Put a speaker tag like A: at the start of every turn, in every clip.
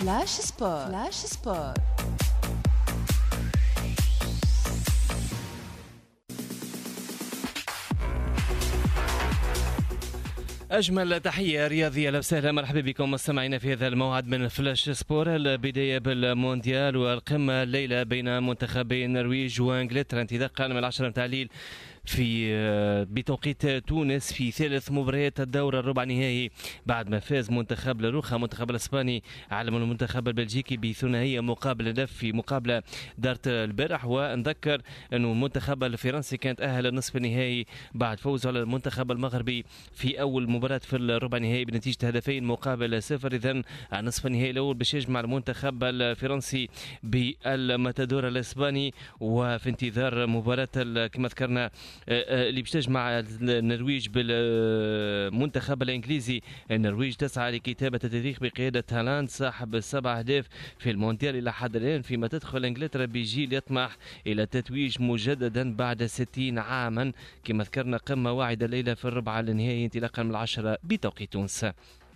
A: فلاش سبور. فلاش سبور.
B: أجمل تحية رياضية، أهلا وسهلا، مرحبا بكم مستمعينا في هذا الموعد من فلاش سبور. البداية بالمونديال والقمة الليلة بين منتخبي النرويج وانجلترا انطلاقا من 10 متعليل في بتوقيت تونس في ثالث مباريات الدورة الربع نهائي بعد ما فاز منتخب لاروخا المنتخب الاسباني على المنتخب البلجيكي بثنائية مقابل في مقابلة دارت البارح. ونذكر انه المنتخب الفرنسي كان تأهل النصف النهائي بعد فوزه على المنتخب المغربي في اول مباراة في الربع النهائي بنتيجة 2-0. اذا النصف النهائي الاول باش يجمع المنتخب الفرنسي بالماتادور الاسباني، وفي انتظار مباراة كما ذكرنا اللي باش تجمع النرويج بالمنتخب الانجليزي. النرويج تسعى لكتابة التاريخ بقيادة هالاند صاحب 7 أهداف في المونديال الى حد الان، فيما تدخل انجلترا بجيل يطمح الى التتويج مجددا بعد 60 عاما. كما ذكرنا قمة واعدة الليلة في الربع النهائي انطلاقا من 10 بتوقيت تونس.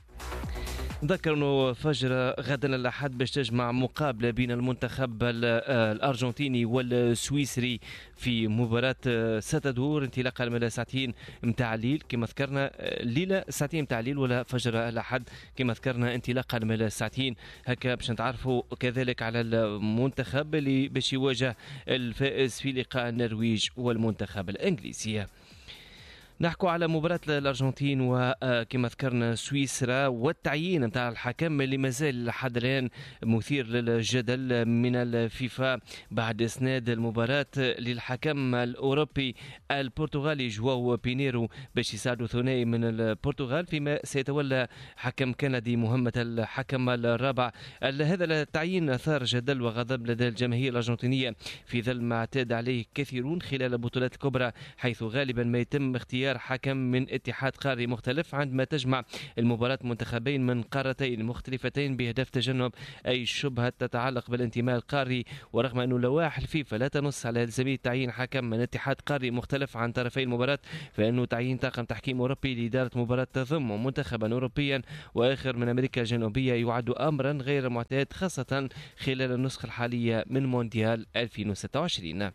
B: نذكر انه فجر غدا الاحد باش تجمع مقابله بين المنتخب الارجنتيني والسويسري في مباراه ستدور انطلاقا من ساعتين متاع الليل. كما ذكرنا الليله ساعتين متاع الليل ولا فجر الاحد كما ذكرنا انطلاقا من ساعتين هكا باش نتعرفوا كذلك على المنتخب اللي باش يواجه الفائز في لقاء النرويج والمنتخب الانجليزي. نحكوا على مباراة الأرجنتين وكما ذكرنا سويسرا والتعيين نتاع الحكم اللي مازال لحد الآن مثير للجدل من الفيفا بعد إسناد المباراة للحكم الأوروبي البرتغالي جواو بينيرو باش يساعدوا ثنائي من البرتغال، فيما سيتولى حكم كندي مهمة الحكم الرابع. هذا التعيين أثار جدل وغضب لدى الجماهير الأرجنتينية في ظل ما اعتاد عليه كثيرون خلال البطولات الكبرى، حيث غالبا ما يتم اختيار حكم من اتحاد قاري مختلف عندما تجمع المباراة منتخبين من قارتين مختلفتين بهدف تجنب أي شبهة تتعلق بالانتماء القاري. ورغم أن لوائح الفيفا لا تنص على إلزامية تعيين حكم من اتحاد قاري مختلف عن طرفي المباراة، فإنه تعيين طاقم تحكيم أوروبي لإدارة مباراة تضم منتخبا أوروبيا وآخر من أمريكا الجنوبية يعد أمرا غير معتاد، خاصة خلال النسخة الحالية من مونديال 2026.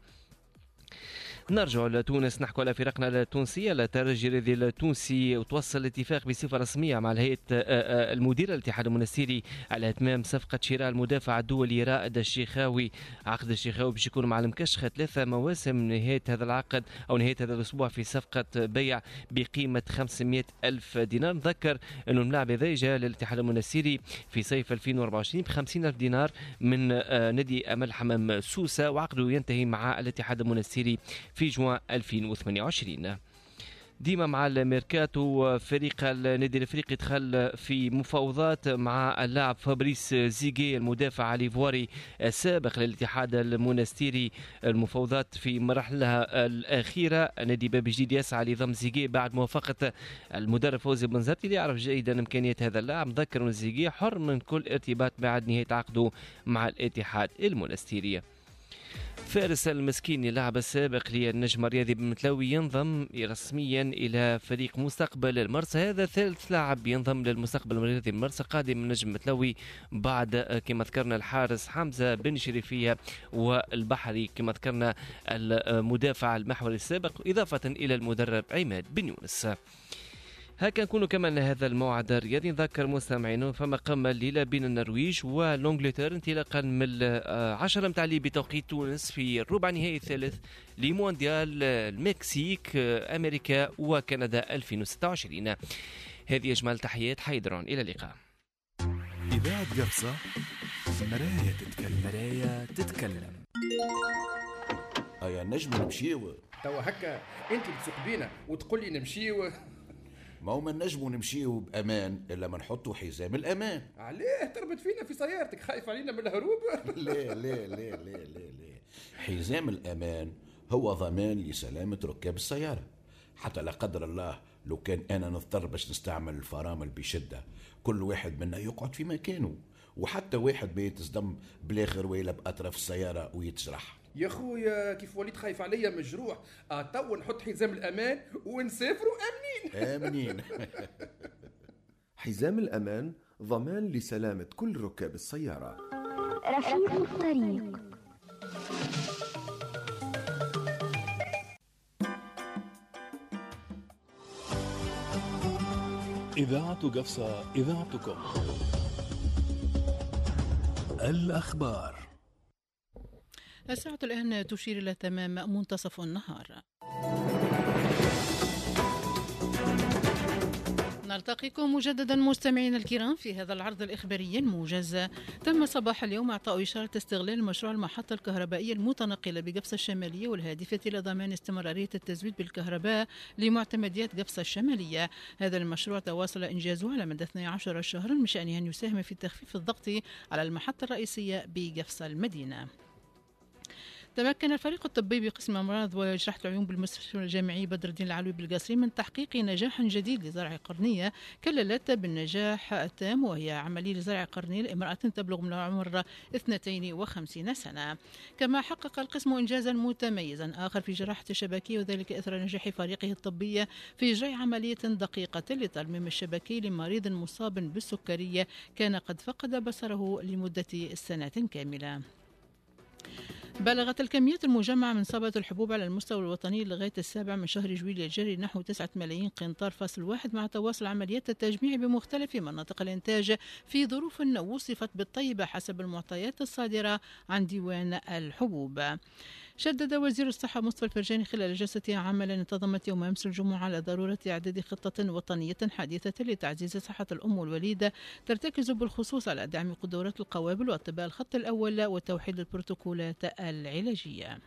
B: نرجع لتونس، نحكوا على فرقنا التونسية. الترجي الرياضي التونسي وتوصل الاتفاق بصفة رسمية مع الهيئة المدير الاتحاد المنستيري على إتمام صفقة شراء المدافع الدولي رائد الشيخاوي. عقد الشيخاوي باش يكون مع المكشخة 3 مواسم نهاية هذا العقد أو نهاية هذا الأسبوع في صفقة بيع بقيمة 500 ألف دينار. نذكر أنه الملاعب هذا جاء للاتحاد المنستيري في صيف 2024 ب 50 ألف دينار من نادي أمل حمام سوسة، وعقده ينتهي مع الاتحاد المنستيري في جوان 2028. ديما مع الميركاتو، فريق النادي الافريقي دخل في مفاوضات مع اللاعب فابريس زيغي المدافع الإيفواري السابق للاتحاد المنستيري. المفاوضات في مراحلها الأخيرة، نادي باب جديد يسعى لضم زيغي بعد موافقة المدرب فوزي بنزرتي اللي يعرف جيدا إمكانيات هذا اللاعب. نذكر أن زيغي حر من كل ارتباط بعد نهاية عقده مع الاتحاد المنستيري. فارس المسكيني اللاعب السابق للنجم الرياضي بمتلوي ينضم رسميا الى فريق مستقبل المرسى. هذا ثالث لاعب ينضم للمستقبل الرياضي المرسى قادم من نجم متلوي بعد كما ذكرنا الحارس حمزه بن شريفيه والبحري كما ذكرنا المدافع المحوري السابق، اضافه الى المدرب عماد بن يونس. هكا نكونوا كمان هذا الموعد الرياضي. نذكر مستمعينا فما قمة الليلة بين النرويج والانجلترا انطلاقا من 10 متاع الليل بتوقيت تونس في الربع النهائي الثالث لمونديال المكسيك امريكا وكندا 2026. هذه اجمل تحيات حيدرون، الى اللقاء.
C: إذاعة قفصة، مرايا تتكلم.
D: يا نجم نمشيو
E: توا هكا انت تسوق بينا وتقول لي نمشيو.
D: ما هو ما نجمو نمشيو بأمان إلا ما نحطوا حزام الأمان.
E: عليه تربط فينا في سيارتك؟ خايف علينا من الهروب؟
D: لا لا لا لا لا لا، حزام الأمان هو ضمان لسلامة ركاب السيارة. حتى لا قدر الله لو كان أنا نضطر باش نستعمل الفرامل بشدة، كل واحد منا يقعد في مكانه، وحتى واحد ما يتصدم بالاخر ويلا بأطراف السيارة ويتجرح.
E: يا خويا كيف وليت خايف عليا مجروح. تو نحط حزام الأمان ونسافروا آمنين.
D: آمنين.
F: حزام الأمان ضمان لسلامة كل ركاب السيارة.
G: رفيق الطريق.
H: إذاعة قفصة، إذاعتكم. الأخبار.
I: الساعة الآن تشير إلى تمام منتصف النهار. نلتقيكم مجددا مستمعينا الكرام في هذا العرض الإخباري الموجز. تم صباح اليوم إعطاء إشارة استغلال مشروع المحطة الكهربائية المتنقلة بقفصة الشمالية والهادفة إلى ضمان استمرارية التزويد بالكهرباء لمعتمديات قفصة الشمالية. هذا المشروع تواصل إنجازه على مدى 12 شهرا من شأنه أن يساهم في تخفيف الضغط على المحطة الرئيسية بقفصة المدينة. تمكن الفريق الطبي بقسم أمراض وجراحة العيون بالمستشفى الجامعي بدر الدين العلوي بالقصري من تحقيق نجاح جديد لزرع قرنية كللت بالنجاح التام، وهي عملية لزرع قرنية لامرأة تبلغ من العمر 52 سنة. كما حقق القسم إنجازا متميزا آخر في جراحة الشبكية، وذلك إثر نجاح فريقه الطبي في إجراء عملية دقيقة لترميم الشبكي لمريض مصاب بالسكرية كان قد فقد بصره لمدة سنة كاملة. بلغت الكميات المجمعة من صبغة الحبوب على المستوى الوطني لغاية 7 من شهر جويلية الجاري نحو 9 ملايين قنطار فاصل واحد، مع تواصل عمليات التجميع بمختلف مناطق الإنتاج في ظروف وصفت بالطيبة حسب المعطيات الصادرة عن ديوان الحبوب. شدد وزير الصحة مصطفى الفرجاني خلال جلسة عمل انتظمت يوم أمس الجمعة على ضرورة إعداد خطة وطنية حديثة لتعزيز صحة الأم والوليدة ترتكز بالخصوص على دعم قدرات القوابل واتباع الخط الأول وتوحيد البروتوكولات العلاجية.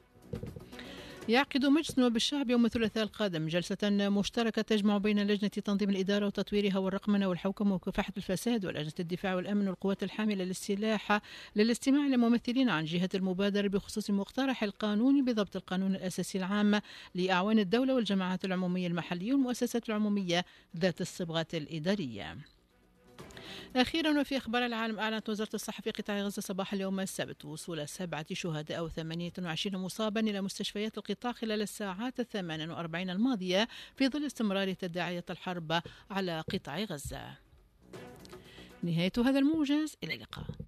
I: يعقد مجلس نواب الشعب يوم الثلاثاء القادم جلسة مشتركة تجمع بين لجنة تنظيم الإدارة وتطويرها والرقمنة والحوكمة ومكافحة الفساد ولجنة الدفاع والأمن والقوات الحاملة للسلاح للاستماع لممثلين عن جهة المبادرة بخصوص مقترح القانون بضبط القانون الأساسي العام لأعوان الدولة والجماعات العمومية المحلية والمؤسسات العمومية ذات الصبغة الإدارية. أخيرا وفي أخبار العالم، أعلنت وزارة الصحة في قطاع غزة صباح اليوم السبت وصول 7 شهداء أو 28 مصابا إلى مستشفيات القطاع خلال الساعات 48 الماضية في ظل استمرار تداعيات الحرب على قطاع غزة. نهاية هذا الموجز، إلى اللقاء.